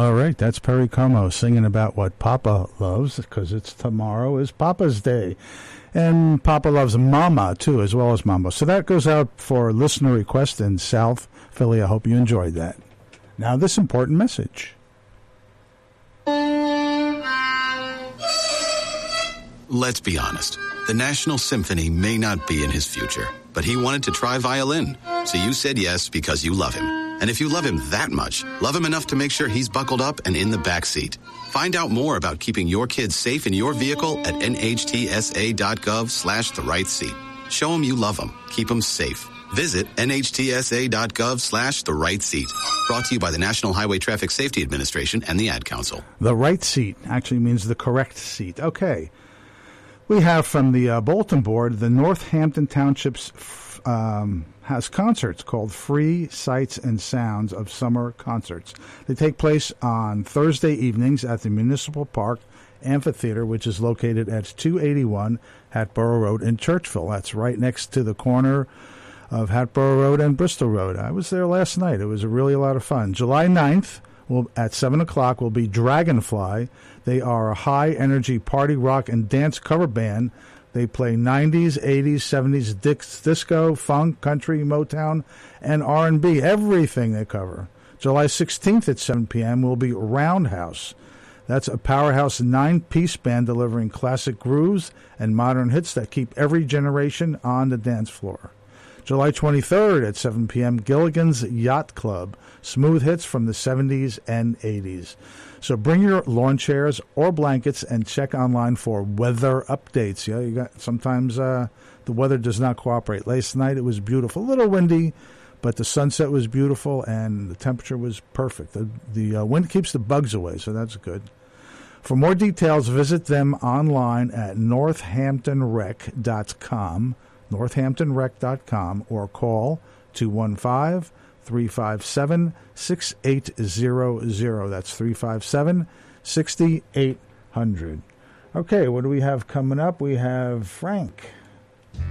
All right, that's Perry Como singing about what Papa loves, because tomorrow is Papa's Day. And Papa loves Mama, too, as well as Mambo. So that goes out for listener request in South Philly. I hope you enjoyed that. Now, this important message. Let's be honest. The National Symphony may not be in his future, but he wanted to try violin. So you said yes because you love him. And if you love him that much, love him enough to make sure he's buckled up and in the back seat. Find out more about keeping your kids safe in your vehicle at nhtsa.gov/the right seat. Show him you love him. Keep him safe. Visit nhtsa.gov/the right seat. Brought to you by the National Highway Traffic Safety Administration and the Ad Council. The right seat actually means the correct seat. Okay. We have from the bulletin board, the Northampton Township's has concerts called Free Sights and Sounds of Summer Concerts. They take place on Thursday evenings at the Municipal Park Amphitheater, which is located at 281 Hatboro Road in Churchville. That's right next to the corner of Hatboro Road and Bristol Road. I was there last night. It was really a lot of fun. July 9th at 7 o'clock will be Dragonfly. They are a high-energy party rock and dance cover band. They play 90s, 80s, 70s, disco, funk, country, Motown, and R&B, everything they cover. July 16th at 7 p.m. will be Roundhouse. That's a powerhouse 9-piece band delivering classic grooves and modern hits that keep every generation on the dance floor. July 23rd at 7 p.m., Gilligan's Yacht Club, smooth hits from the 70s and 80s. So bring your lawn chairs or blankets and check online for weather updates. Yeah, you got sometimes the weather does not cooperate. Last night it was beautiful, a little windy, but the sunset was beautiful and the temperature was perfect. The wind keeps the bugs away, so that's good. For more details, visit them online at northamptonrec.com, northamptonrec.com, or call 215-357-6800. That's 357-6800. Okay, what do we have coming up? We have Frank.